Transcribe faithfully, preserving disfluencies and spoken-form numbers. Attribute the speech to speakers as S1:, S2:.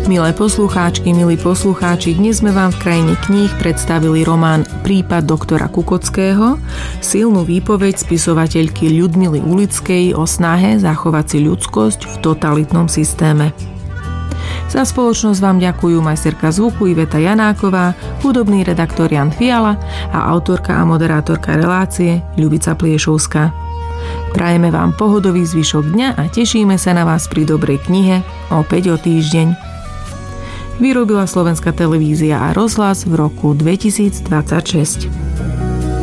S1: Milé poslucháčky, milí poslucháči, dnes sme vám v krajine kníh predstavili román Prípad doktora Kukockého, silnú výpoveď spisovateľky Ľudmily Ulickej o snahe zachovať si ľudskosť v totalitnom systéme. Za spoločnosť vám ďakujú majsterka zvuku Iveta Janáková, hudobný redaktor Jan Fiala a autorka a moderátorka relácie Ľubica Pliešovská. Prajeme vám pohodový zvyšok dňa a tešíme sa na vás pri dobrej knihe opäť o týždeň. Vyrobila Slovenská televízia a rozhlas v roku dvetisícdvadsaťšesť.